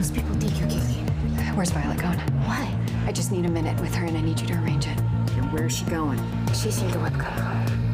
those people think you're guilty. Where's Violet going? Why? I just need a minute with her and I need you to arrange it. And where's she going? She's here to Webco.